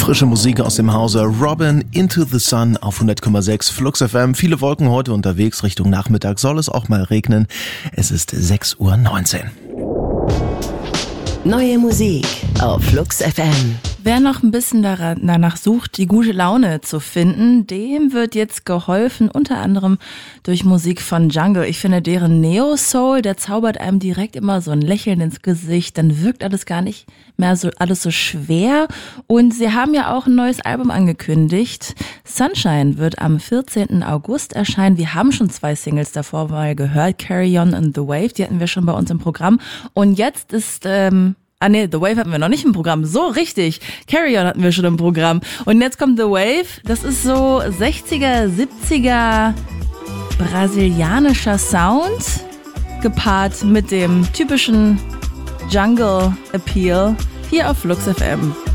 Frische Musik aus dem Hause Robin, Into the Sun auf 100,6 Flux FM. Viele Wolken heute unterwegs, Richtung Nachmittag soll es auch mal regnen. Es ist 6:19 Uhr. Neue Musik auf Flux FM. Wer noch ein bisschen danach sucht, die gute Laune zu finden, dem wird jetzt geholfen, unter anderem durch Musik von Jungle. Ich finde, deren Neo-Soul, der zaubert einem direkt immer so ein Lächeln ins Gesicht. Dann wirkt alles gar nicht mehr so alles so schwer. Und sie haben ja auch ein neues Album angekündigt. Sunshine wird am 14. August erscheinen. Wir haben schon 2 Singles davor mal gehört. Carry On and The Wave, die hatten wir schon bei uns im Programm. Und jetzt ist... The Wave hatten wir noch nicht im Programm. So, richtig. Carry On hatten wir schon im Programm. Und jetzt kommt The Wave. Das ist so 60er, 70er brasilianischer Sound, gepaart mit dem typischen Jungle Appeal hier auf Flux FM.